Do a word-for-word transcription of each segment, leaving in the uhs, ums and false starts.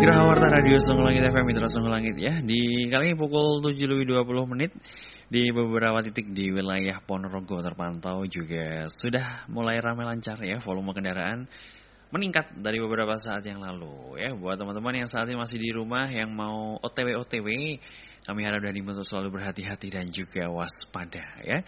Geraha Warta Radio Songgo Langit F M Mitra Songgo Langit ya. Di kali ini pukul tujuh lebih dua puluh menit di beberapa titik di wilayah Ponorogo terpantau juga sudah mulai ramai lancar ya, volume kendaraan meningkat dari beberapa saat yang lalu ya. Buat teman-teman yang saat ini masih di rumah yang mau O T W O T W, kami harap dan diminta selalu berhati-hati dan juga waspada ya.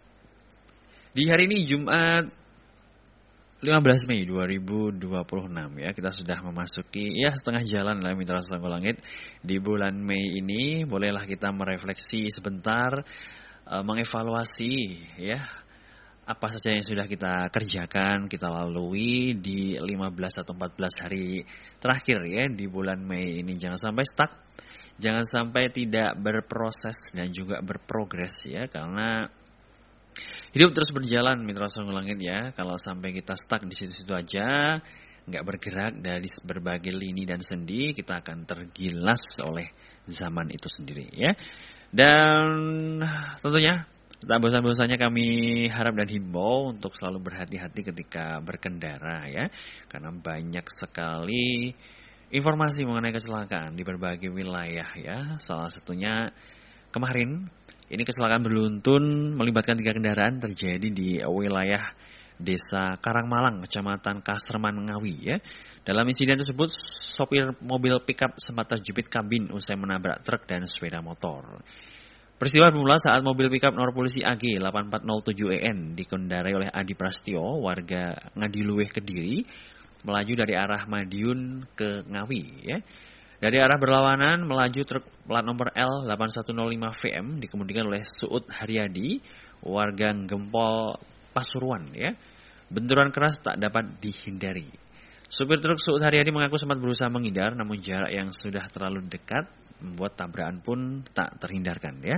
Di hari ini Jumat lima belas Mei dua ribu dua puluh enam ya, kita sudah memasuki ya setengah jalan lah Mitra Songgo Langit. Di bulan Mei ini bolehlah kita merefleksi sebentar, e, mengevaluasi ya apa saja yang sudah kita kerjakan, kita lalui di lima belas atau empat belas hari terakhir ya di bulan Mei ini. Jangan sampai stuck, jangan sampai tidak berproses dan juga berprogres ya, karena hidup terus berjalan Mitra Songgo Langit ya. Kalau sampai kita stuck di situ-situ aja, nggak bergerak dari berbagai lini dan sendi, kita akan tergilas oleh zaman itu sendiri ya. Dan tentunya tak bosan-bosannya kami harap dan himbau untuk selalu berhati-hati ketika berkendara ya, karena banyak sekali informasi mengenai kecelakaan di berbagai wilayah ya. Salah satunya kemarin ini kecelakaan beruntun melibatkan tiga kendaraan terjadi di wilayah Desa Karangmalang, Kecamatan Kasreman, Ngawi ya. Dalam insiden tersebut, sopir mobil pickup sempat terjepit kabin usai menabrak truk dan sepeda motor. Peristiwa bermula saat mobil pickup nomor polisi A G delapan empat nol tujuh E N dikendarai oleh Adi Prastio, warga Ngadiluweh, Kediri, melaju dari arah Madiun ke Ngawi ya. Dari arah berlawanan melaju truk plat nomor L delapan satu nol lima V M dikemudikan oleh Suud Haryadi, warga Gempol, Pasuruan ya. Benturan keras tak dapat dihindari. Supir truk Suud Haryadi mengaku sempat berusaha menghindar, namun jarak yang sudah terlalu dekat membuat tabrakan pun tak terhindarkan ya.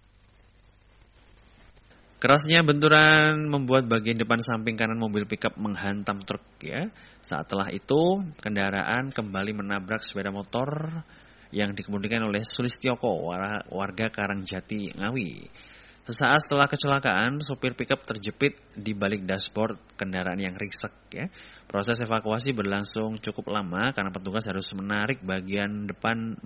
Kerasnya benturan membuat bagian depan samping kanan mobil pickup menghantam truk ya. Setelah itu kendaraan kembali menabrak sepeda motor yang dikemudikan oleh Sulistioko, warga Karangjati, Ngawi. Sesaat setelah kecelakaan, sopir pickup terjepit di balik dashboard kendaraan yang ringsek ya. Proses evakuasi berlangsung cukup lama karena petugas harus menarik bagian depan